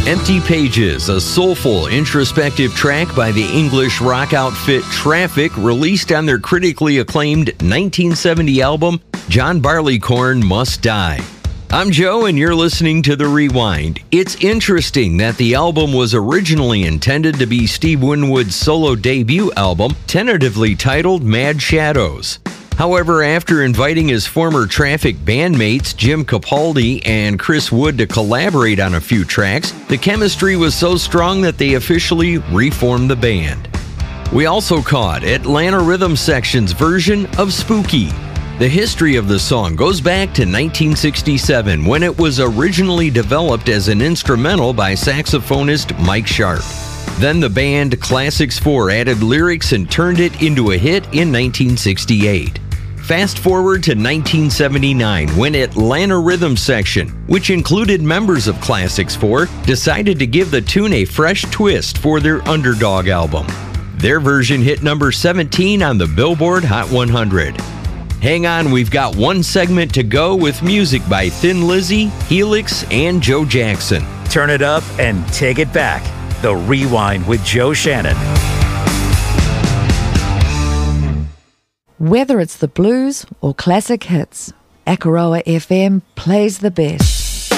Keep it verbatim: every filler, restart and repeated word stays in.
Empty Pages, a soulful, introspective track by the English rock outfit Traffic, released on their critically acclaimed nineteen seventy album, John Barleycorn Must Die. I'm Joe, and you're listening to The Rewind. It's interesting that the album was originally intended to be Steve Winwood's solo debut album, tentatively titled Mad Shadows. However, after inviting his former Traffic bandmates Jim Capaldi and Chris Wood to collaborate on a few tracks, the chemistry was so strong that they officially reformed the band. We also caught Atlanta Rhythm Section's version of Spooky. The history of the song goes back to nineteen sixty-seven, when it was originally developed as an instrumental by saxophonist Mike Sharp. Then the band Classics four added lyrics and turned it into a hit in nineteen sixty-eight. Fast forward to nineteen seventy-nine, when Atlanta Rhythm Section, which included members of Classics four, decided to give the tune a fresh twist for their Underdog album. Their version hit number seventeen on the Billboard Hot one hundred. Hang on, we've got one segment to go with music by Thin Lizzy, Helix, and Joe Jackson. Turn it up and take it back. The Rewind with Joe Shannon. Whether it's the blues or classic hits, Akaroa F M plays the best.